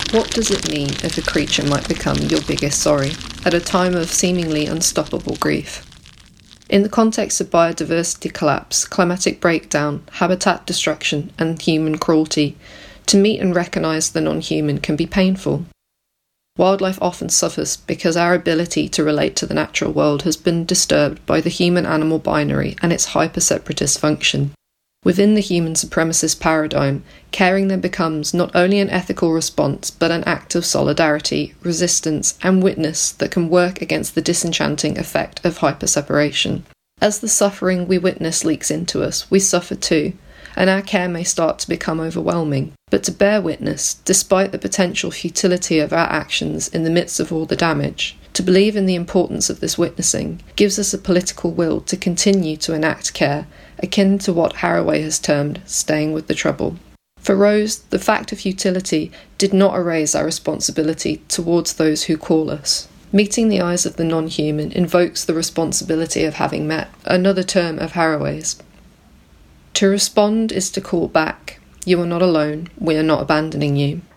What does it mean if a creature might become your biggest sorry, at a time of seemingly unstoppable grief? In the context of biodiversity collapse, climatic breakdown, habitat destruction, and human cruelty, to meet and recognise the non-human can be painful. Wildlife often suffers because our ability to relate to the natural world has been disturbed by the human-animal binary and its hyper-separatist function. Within the human supremacist paradigm, caring then becomes not only an ethical response but an act of solidarity, resistance and witness that can work against the disenchanting effect of hyperseparation. As the suffering we witness leaks into us, we suffer too, and our care may start to become overwhelming. But to bear witness, despite the potential futility of our actions in the midst of all the damage, to believe in the importance of this witnessing gives us a political will to continue to enact care, akin to what Haraway has termed staying with the trouble. For Rose, the fact of futility did not erase our responsibility towards those who call us. Meeting the eyes of the non-human invokes the responsibility of having met, another term of Haraway's. To respond is to call back. You are not alone, we are not abandoning you.